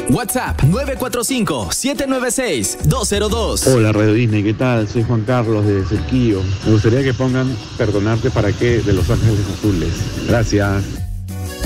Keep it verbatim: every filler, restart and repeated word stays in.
WhatsApp nueve cuatro cinco, siete nueve seis, dos cero dos. Hola Radio Disney, ¿qué tal? Soy Juan Carlos de Cerquillo. Me gustaría que pongan Perdonarte para qué de Los Ángeles Azules. Gracias.